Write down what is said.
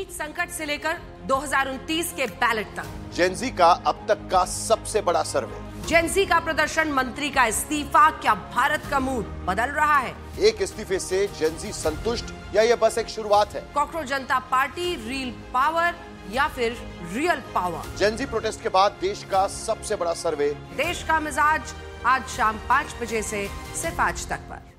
NEET संकट से लेकर 2029 के बैलेट तक, जेनजी का अब तक का सबसे बड़ा सर्वे, जेनजी का प्रदर्शन, मंत्री का इस्तीफा, क्या भारत का मूड बदल रहा है? एक इस्तीफे से जेनजी संतुष्ट या यह बस एक शुरुआत है? कॉकरोच जनता पार्टी रील पावर या फिर रियल पावर? जेनजी प्रोटेस्ट के बाद देश का सबसे बड़ा सर्वे, देश का मिजाज, आज शाम 5 बजे से सिर्फ आज तक पर।